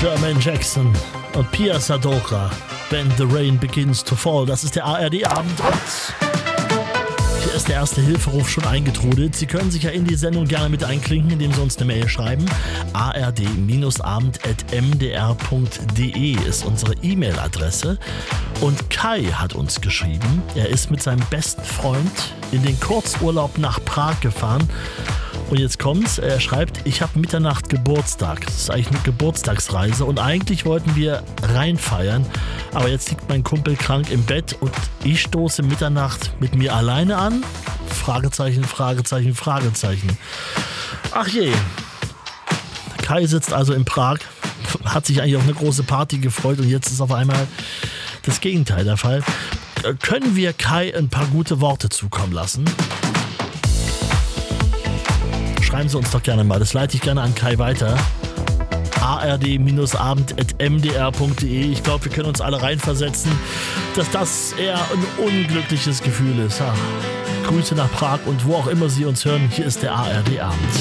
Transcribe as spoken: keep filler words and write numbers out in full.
Jermaine Jackson und Pia Sadora, When the Rain Begins to Fall. Das ist der A R D-Abend und hier ist der erste Hilferuf schon eingetrudelt. Sie können sich ja in die Sendung gerne mit einklinken, indem Sie uns eine Mail schreiben. a r d abend at m d r punkt d e ist unsere E-Mail-Adresse. Und Kai hat uns geschrieben, er ist mit seinem besten Freund in den Kurzurlaub nach Prag gefahren. Und jetzt kommt's, er schreibt, ich habe Mitternacht Geburtstag. Das ist eigentlich eine Geburtstagsreise und eigentlich wollten wir reinfeiern, aber jetzt liegt mein Kumpel krank im Bett und ich stoße Mitternacht mit mir alleine an? Fragezeichen, Fragezeichen, Fragezeichen. Ach je. Kai sitzt also in Prag, hat sich eigentlich auf eine große Party gefreut und jetzt ist auf einmal das Gegenteil der Fall. Können wir Kai ein paar gute Worte zukommen lassen? Schreiben Sie uns doch gerne mal, das leite ich gerne an Kai weiter. a r d abend at m d r punkt d e. Ich glaube, wir können uns alle reinversetzen, dass das eher ein unglückliches Gefühl ist. Ha. Grüße nach Prag und wo auch immer Sie uns hören, hier ist der A R D-Abend.